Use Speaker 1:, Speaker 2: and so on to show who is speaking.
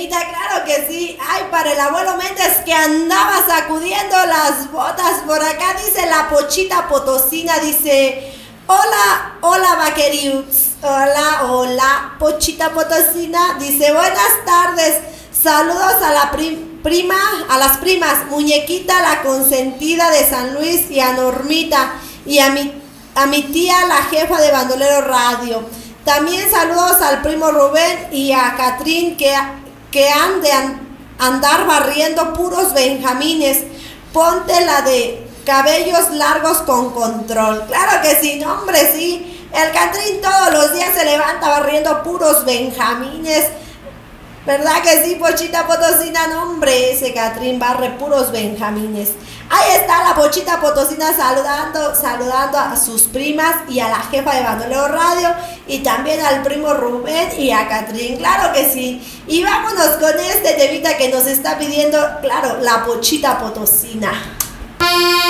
Speaker 1: temita, claro que sí. Ay, para el abuelo Méndez que andaba sacudiendo las botas. Por acá dice la Pochita Potosina, dice, hola, hola vaqueriux. Hola, hola, Pochita Potosina. Dice, buenas tardes. Saludos a la prima, a las primas, Muñequita, la consentida de San Luis, y a Normita, y a mi tía, la jefa de Bandolero Radio. También saludos al primo Rubén y a Catrín que han de andar barriendo puros benjamines. Ponte la de cabellos largos con control. Claro que sí, no, hombre, sí. El Catrín todos los días se levanta barriendo puros benjamines. ¿Verdad que sí, Pochita Potosina? No, hombre, ese Catrín barre puros benjamines. Ahí está la Pochita Potosina saludando a sus primas y a la jefa de Bandolero Radio, y también al primo Rubén y a Catrín, claro que sí. Y vámonos con este temita que nos está pidiendo, claro, la Pochita Potosina.